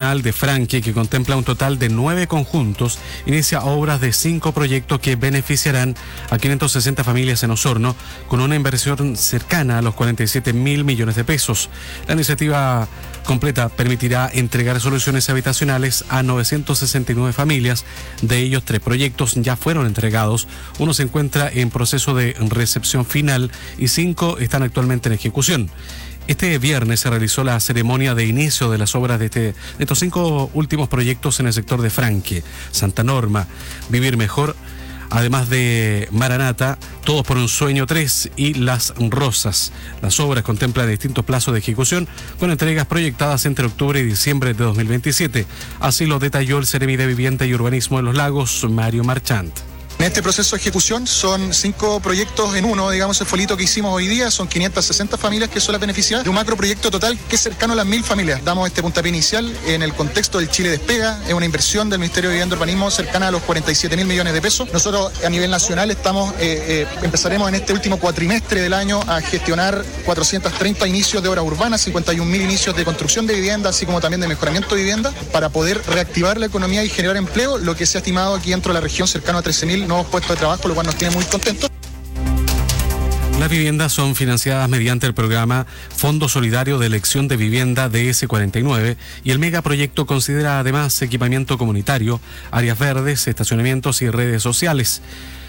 habitacional de Franque, que contempla un total de 9 conjuntos, inicia obras de 5 proyectos que beneficiarán a 560 familias en Osorno, con una inversión cercana a los 47.000 millones de pesos. La iniciativa completa permitirá entregar soluciones habitacionales a 969 familias. De ellos, 3 proyectos ya fueron entregados, uno se encuentra en proceso de recepción final y 5 están actualmente en ejecución. Este viernes se realizó la ceremonia de inicio de las obras de estos 5 últimos proyectos en el sector de Franque, Santa Norma, Vivir Mejor, además de Maranata, Todos por un Sueño 3 y Las Rosas. Las obras contemplan distintos plazos de ejecución con entregas proyectadas entre octubre y diciembre de 2027. Así lo detalló el Seremi de Vivienda y Urbanismo de Los Lagos, Mario Marchant. En este proceso de ejecución son 5 proyectos en uno, digamos, el folito que hicimos hoy día, son 560 familias que son las beneficiadas de un macroproyecto total que es cercano a las 1.000 familias. Damos este puntapié inicial en el contexto del Chile Despega, es una inversión del Ministerio de Vivienda y Urbanismo cercana a los 47.000 millones de pesos. Nosotros a nivel nacional empezaremos en este último cuatrimestre del año a gestionar 430 inicios de obras urbanas, 51.000 inicios de construcción de vivienda, así como también de mejoramiento de vivienda, para poder reactivar la economía y generar empleo, lo que se ha estimado aquí dentro de la región cercano a 13.000 nuevos puestos de trabajo, lo cual nos tiene muy contentos. Las viviendas son financiadas mediante el programa Fondo Solidario de Elección de Vivienda DS49 y el megaproyecto considera además equipamiento comunitario, áreas verdes, estacionamientos y redes sociales.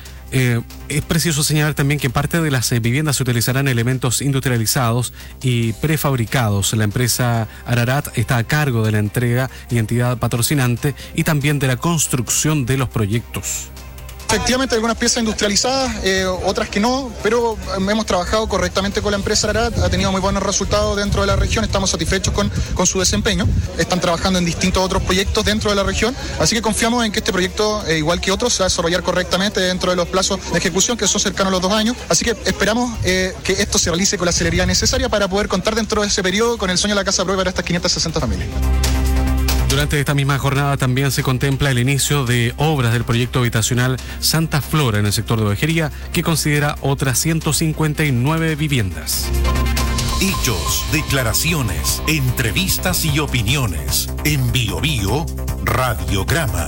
Es preciso señalar también que parte de las viviendas se utilizarán elementos industrializados y prefabricados. La empresa Ararat está a cargo de la entrega y entidad patrocinante y también de la construcción de los proyectos. Efectivamente, algunas piezas industrializadas, otras que no, pero hemos trabajado correctamente con la empresa Ararat, ha tenido muy buenos resultados dentro de la región, estamos satisfechos con su desempeño, están trabajando en distintos otros proyectos dentro de la región, así que confiamos en que este proyecto, igual que otros, se va a desarrollar correctamente dentro de los plazos de ejecución, que son cercanos a los 2 años, así que esperamos que esto se realice con la celeridad necesaria para poder contar dentro de ese periodo con el sueño de la casa propia para estas 560 familias. Durante esta misma jornada también se contempla el inicio de obras del proyecto habitacional Santa Flora en el sector de Ovejería, que considera otras 159 viviendas. Hechos, declaraciones, entrevistas y opiniones. En Bio Bio, Radiograma.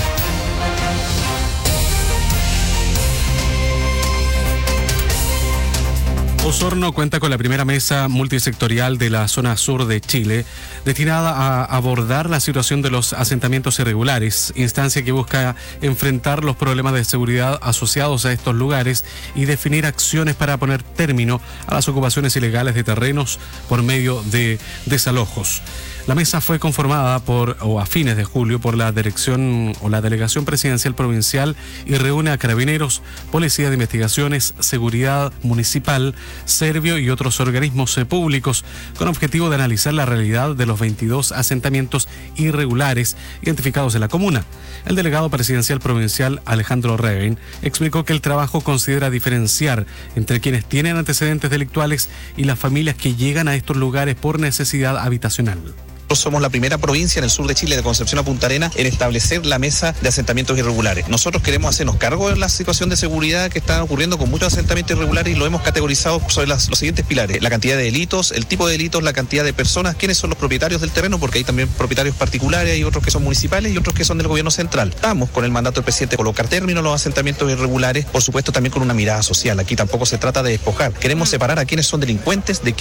Osorno cuenta con la primera mesa multisectorial de la zona sur de Chile, destinada a abordar la situación de los asentamientos irregulares, instancia que busca enfrentar los problemas de seguridad asociados a estos lugares y definir acciones para poner término a las ocupaciones ilegales de terrenos por medio de desalojos. La mesa fue conformada a fines de julio por la dirección o la delegación presidencial provincial y reúne a carabineros, policía de investigaciones, seguridad municipal, Servio y otros organismos públicos con objetivo de analizar la realidad de los 22 asentamientos irregulares identificados en la comuna. El delegado presidencial provincial Alejandro Reven explicó que el trabajo considera diferenciar entre quienes tienen antecedentes delictuales y las familias que llegan a estos lugares por necesidad habitacional. Somos la primera provincia en el sur de Chile, de Concepción a Punta Arenas, en establecer la mesa de asentamientos irregulares. Nosotros queremos hacernos cargo de la situación de seguridad que está ocurriendo con muchos asentamientos irregulares y lo hemos categorizado sobre los siguientes pilares: la cantidad de delitos, el tipo de delitos, la cantidad de personas, quiénes son los propietarios del terreno, porque hay también propietarios particulares, hay otros que son municipales y otros que son del gobierno central. Estamos con el mandato del presidente de colocar término a los asentamientos irregulares, por supuesto también con una mirada social. Aquí tampoco se trata de despojar, queremos separar a quienes son delincuentes de